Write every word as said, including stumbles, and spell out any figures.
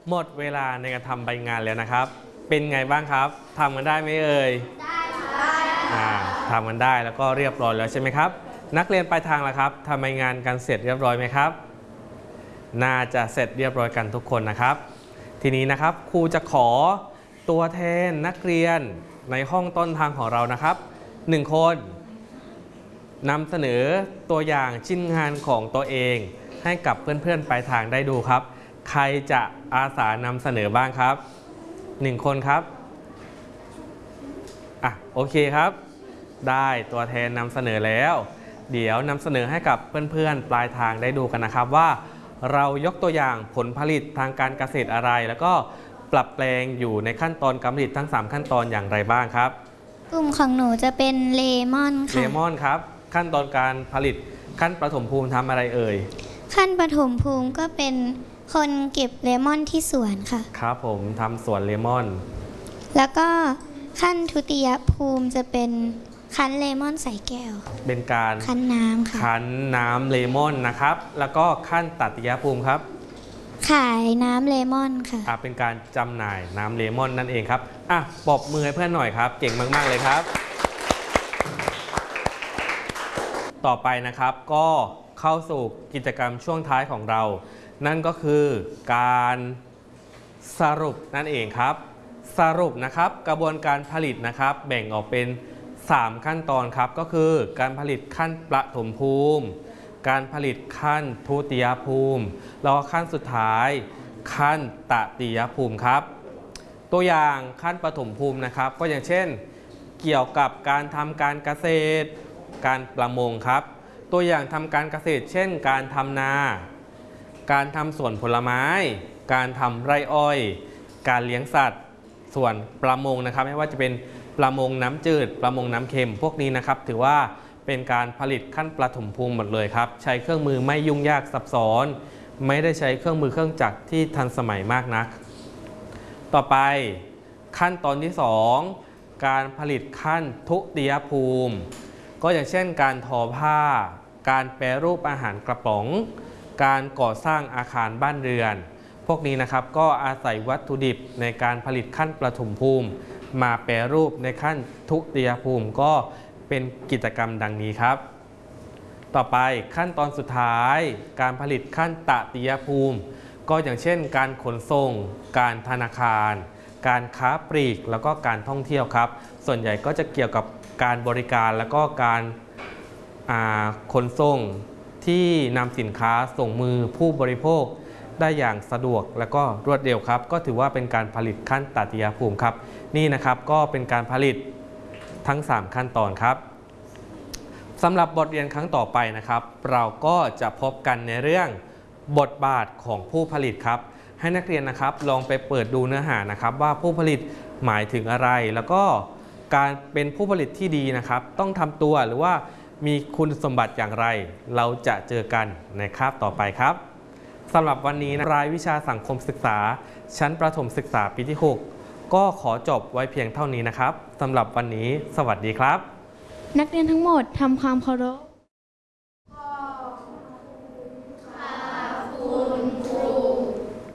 หมดเวลาในการทำใบงานแล้วนะครับเป็นไงบ้างครับทำกันได้ไหมเอ่ยได้ค่ะทำกันได้แล้วก็เรียบร้อยแล้วใช่ไหมครับนักเรียนปลายทางล่ะครับทำใบงานกันเสร็จเรียบร้อยไหมครับน่าจะเสร็จเรียบร้อยกันทุกคนนะครับทีนี้นะครับครูจะขอตัวแทนนักเรียนในห้องต้นทางของเรานะครับหนึ่งคนนำเสนอตัวอย่างชิ้นงานของตัวเองให้กับเพื่อนๆปลายทางได้ดูครับใครจะอาสานำเสนอบ้างครับหนึ่งคนครับอ่ะโอเคครับได้ตัวแทนนำเสนอแล้วเดี๋ยวนำเสนอให้กับเพื่อนๆปลายทางได้ดูกันนะครับว่าเรายกตัวอย่างผลผลิตทางการเกษตรอะไรแล้วก็ปรับแปลงอยู่ในขั้นตอนการผลิตทั้งสามขั้นตอนอย่างไรบ้างครับกลุ่มของหนูจะเป็นเลมอนค่ะเลมอนครับขั้นตอนการผลิตขั้นปฐมภูมิทำอะไรเอ่ยขั้นปฐมภูมิก็เป็นคนเก็บเลมอนที่สวนค่ะครับผมทำสวนเลมอนแล้วก็ขั้นทุติยภูมิจะเป็นคั้นเลมอนใส่แก้วเป็นการคั้นน้ำค่ะคั้นน้ำเลมอนนะครับแล้วก็ขั้นตติยภูมิครับขายน้ำเลมอนค่ะอ่ะเป็นการจำหน่ายน้ำเลมอนนั่นเองครับอ่ะปรบมือให้เพื่อนหน่อยครับเก่งมากๆเลยครับต่อไปนะครับก็เข้าสู่กิจกรรมช่วงท้ายของเรานั่นก็คือการสรุปนั่นเองครับสรุปนะครับกระบวนการผลิตนะครับแบ่งออกเป็นสามขั้นตอนครับก็คือการผลิตขั้นประถมภูมิการผลิตขั้นทุติยภูมิแล้วก็ขั้นสุดท้ายขั้นตติยภูมิครับตัวอย่างขั้นประถมภูมินะครับก็อย่างเช่นเกี่ยวกับการทำการเกษตรการประมงครับตัวอย่างทำการเกษตรเช่นการทำนาการทำสวนผลไม้การทำไร่อ้อยการเลี้ยงสัตว์ส่วนประมงนะครับไม่ว่าจะเป็นประมงน้ำจืดประมงน้ำเค็มพวกนี้นะครับถือว่าเป็นการผลิตขั้นประถมภูมิหมดเลยครับใช้เครื่องมือไม่ยุ่งยากซับซ้อนไม่ได้ใช้เครื่องมือเครื่องจักรที่ทันสมัยมากนักต่อไปขั้นตอนที่สองการผลิตขั้นทุติยภูมิก็อย่างเช่นการทอผ้าการแปรรูปอาหารกระป๋องการก่อสร้างอาคารบ้านเรือนพวกนี้นะครับก็อาศัยวัตถุดิบในการผลิตขั้นประถมภูมิมาแปรรูปในขั้นทุติยภูมิก็เป็นกิจกรรมดังนี้ครับต่อไปขั้นตอนสุดท้ายการผลิตขั้นตติยภูมิก็อย่างเช่นการขนส่งการธนาคารการค้าปลีกแล้วก็การท่องเที่ยวครับส่วนใหญ่ก็จะเกี่ยวกับการบริการแล้วก็การขนส่งที่นำสินค้าส่งมือผู้บริโภคได้อย่างสะดวกและก็รวดเร็วครับก็ถือว่าเป็นการผลิตขั้นตติยภูมิครับนี่นะครับก็เป็นการผลิตทั้งสามขั้นตอนครับสำหรับบทเรียนครั้งต่อไปนะครับเราก็จะพบกันในเรื่องบทบาทของผู้ผลิตครับให้นักเรียนนะครับลองไปเปิดดูเนื้อหานะครับว่าผู้ผลิตหมายถึงอะไรแล้วก็การเป็นผู้ผลิตที่ดีนะครับต้องทำตัวหรือว่ามีคุณสมบัติอย่างไรเราจะเจอกันในคาบต่อไปครับสำหรับวันนี้รายวิชาสังคมศึกษาชั้นประถมศึกษาปีที่หกก็ขอจบไว้เพียงเท่านี้นะครับสำหรับวันนี้สวัสดีครับนักเรียนทั้งหมดทำความเคารพ